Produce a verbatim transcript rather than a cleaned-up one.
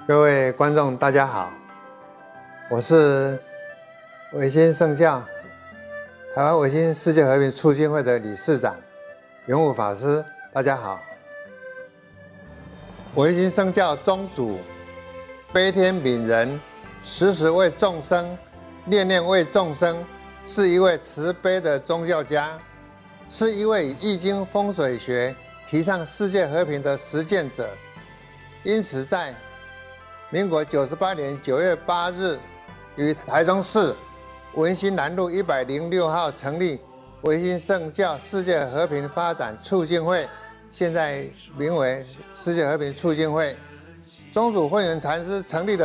各位观众，大家好，我是维新圣教台湾维新世界和平促进会的理事长永武法师，大家好。维新圣教宗主悲天悯人，时时为众生，念念为众生，是一位慈悲的宗教家，是一位以易经风水学提倡世界和平的实践者。因此在民国九十八年九月八日，于台中市文心南路一百零六号成立维新圣教世界和平发展促进会，现在名为世界和平促进会。宗主慧远禅师成立的